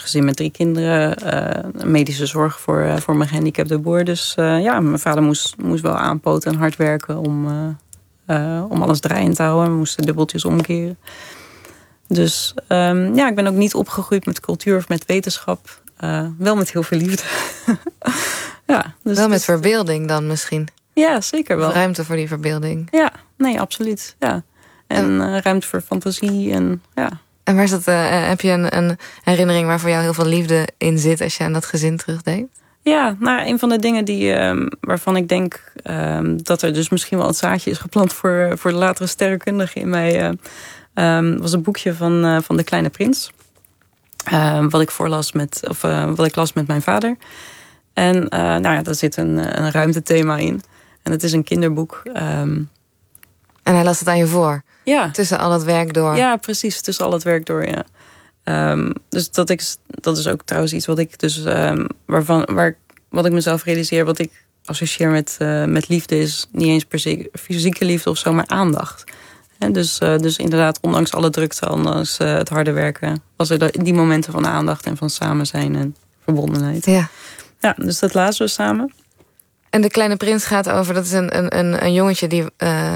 gezin met 3 kinderen. Medische zorg voor mijn gehandicapte broer. Dus mijn vader moest wel aanpoten en hard werken om alles draaiend te houden. We moesten dubbeltjes omkeren. Dus ik ben ook niet opgegroeid met cultuur of met wetenschap. Wel met heel veel liefde. Dus wel met verbeelding dan misschien? Ja, zeker wel. Ruimte voor die verbeelding? Ja, nee, absoluut. Ja. En ruimte voor fantasie. En waar is dat, heb je een herinnering waar voor jou heel veel liefde in zit als je aan dat gezin terugdenkt? Ja, een van de dingen waarvan ik denk dat er dus misschien wel een zaadje is geplant voor de latere sterrenkundige in mij, was een boekje van De Kleine Prins. Wat ik wat ik las met mijn vader. En daar zit een ruimtethema in. En het is een kinderboek. En hij las het aan je voor? Ja. Tussen al het werk door? Ja, precies. Tussen al het werk door, ja. Dus dat is ook trouwens iets wat ik dus wat ik mezelf realiseer, wat ik associeer met liefde, is niet eens per se fysieke liefde of zo, maar aandacht. En dus inderdaad, ondanks alle drukte, ondanks het harde werken, was er die momenten van aandacht en van samen zijn en verbondenheid. Ja, dus dat lazen we samen. En De Kleine Prins gaat over, dat is een jongetje die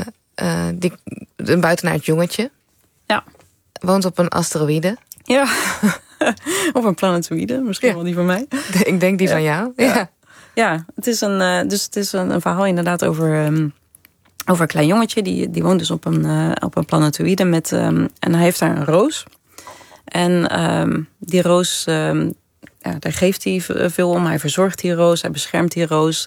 een buitenaard jongetje. Ja. Woont op een asteroïde. Ja, of een planetoïde, misschien wel die van mij. Ik denk die van jou. Ja, het is een verhaal inderdaad over een klein jongetje. Die woont dus op een planetoïde en hij heeft daar een roos. En die roos, daar geeft hij veel om. Hij verzorgt die roos, hij beschermt die roos.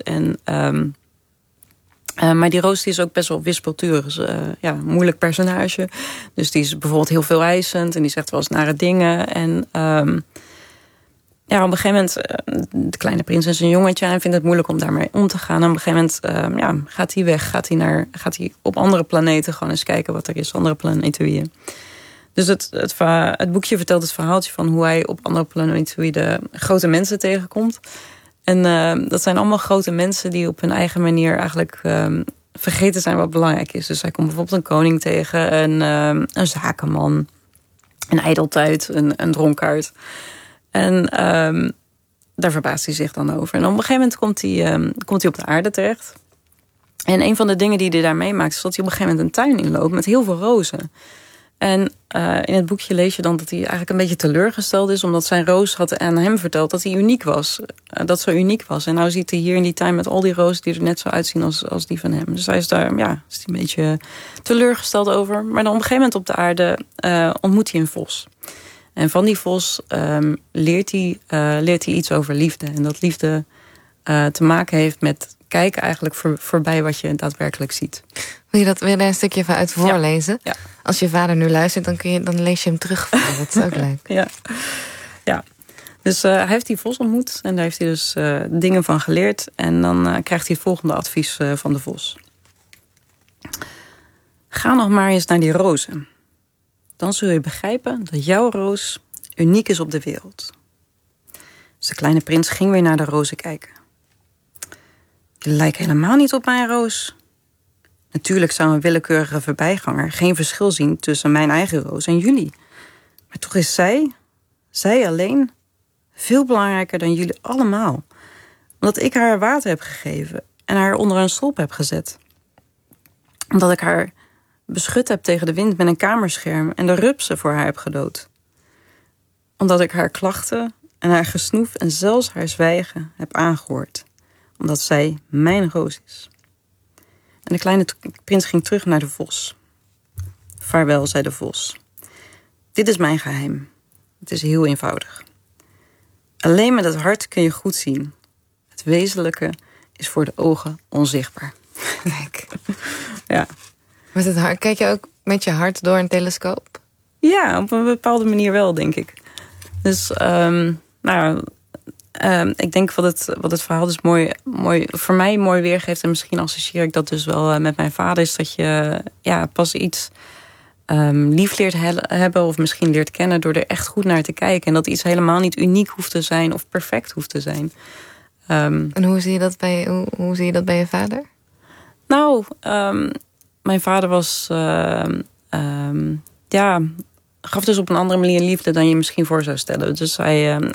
Maar die roos die is ook best wel wispelturig. Een moeilijk personage. Dus die is bijvoorbeeld heel veel eisend. En die zegt wel eens nare dingen. En op een gegeven moment, de Kleine Prins is een jongetje. En hij vindt het moeilijk om daarmee om te gaan. En op een gegeven moment gaat hij weg. Gaat hij op andere planeten gewoon eens kijken wat er is. Andere planetoïden. Dus het boekje vertelt het verhaaltje van hoe hij op andere planetoïden grote mensen tegenkomt. En dat zijn allemaal grote mensen die op hun eigen manier eigenlijk vergeten zijn wat belangrijk is. Dus hij komt bijvoorbeeld een koning tegen, een zakenman, een ijdeltuit, een dronkaard. En daar verbaast hij zich dan over. En op een gegeven moment komt hij op de aarde terecht. En een van de dingen die hij daar meemaakt is dat hij op een gegeven moment een tuin inloopt met heel veel rozen. En in het boekje lees je dan dat hij eigenlijk een beetje teleurgesteld is, omdat zijn roos had aan hem verteld dat hij uniek was. Dat zo uniek was. En nou ziet hij hier in die tuin met al die rozen die er net zo uitzien als die van hem. Dus hij is daar een beetje teleurgesteld over. Maar dan op een gegeven moment op de aarde ontmoet hij een vos. En van die vos leert hij iets over liefde. En dat liefde te maken heeft met kijken eigenlijk voorbij wat je daadwerkelijk ziet. Wil je daar een stukje van uit voorlezen? Ja. Als je vader nu luistert, dan lees je hem terug. Dat is ook leuk. Ja. Dus hij heeft die vos ontmoet. En daar heeft hij dus dingen van geleerd. En dan krijgt hij het volgende advies van de vos. Ga nog maar eens naar die rozen. Dan zul je begrijpen dat jouw roos uniek is op de wereld. Dus de Kleine Prins ging weer naar de rozen kijken. Je lijkt helemaal niet op mijn roos. Natuurlijk zou een willekeurige voorbijganger geen verschil zien tussen mijn eigen roos en jullie. Maar toch is zij alleen, veel belangrijker dan jullie allemaal. Omdat ik haar water heb gegeven en haar onder een stolp heb gezet. Omdat ik haar beschut heb tegen de wind met een kamerscherm en de rupsen voor haar heb gedood. Omdat ik haar klachten en haar gesnoef en zelfs haar zwijgen heb aangehoord. Omdat zij mijn roos is. En de Kleine Prins ging terug naar de vos. Vaarwel, zei de vos. Dit is mijn geheim. Het is heel eenvoudig. Alleen met het hart kun je goed zien. Het wezenlijke is voor de ogen onzichtbaar. Kijk. Ja. Met het hart, kijk je ook met je hart door een telescoop? Ja, op een bepaalde manier wel, denk ik. Dus, ik denk wat het verhaal dus mooi voor mij mooi weergeeft, en misschien associeer ik dat dus wel met mijn vader, is dat je pas iets lief leert hebben of misschien leert kennen door er echt goed naar te kijken. En dat iets helemaal niet uniek hoeft te zijn of perfect hoeft te zijn. En hoe zie je dat bij je vader? Nou, mijn vader was gaf dus op een andere manier liefde dan je misschien voor zou stellen. Dus hij